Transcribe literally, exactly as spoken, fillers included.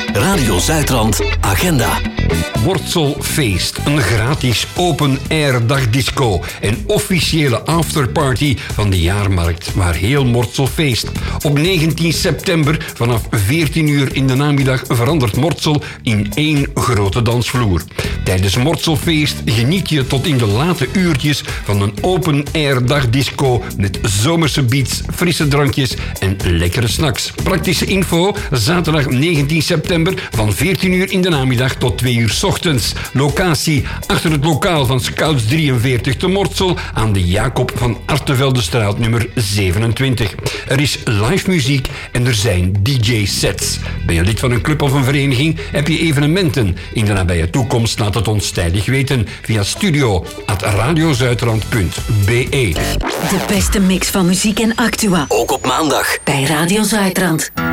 Radio Zuidrand Agenda. Wortelfeest, een gratis open-air dagdisco en officiële afterparty van de jaarmarkt, waar heel Mortsel feest. Op negentien september vanaf veertien uur in de namiddag verandert Mortsel in één grote dansvloer. Tijdens Mortselfeest geniet je tot in de late uurtjes van een open-air dagdisco met zomerse beats, frisse drankjes en lekkere snacks. Praktische info, zaterdag negentien september van veertien uur in de namiddag tot twee uur 's ochtends. Locatie achter het lokaal van Scouts drieënveertig te Mortsel aan de Jacob van Arteveldestraat nummer zevenentwintig. Er is live muziek en er zijn D J-sets. Ben je lid van een club of een vereniging? Heb je evenementen in de nabije toekomst? Laat het ons tijdig weten via studio at radiozuidrand punt b e. De beste mix van muziek en actua. Ook op maandag. Bij Radio Zuidrand.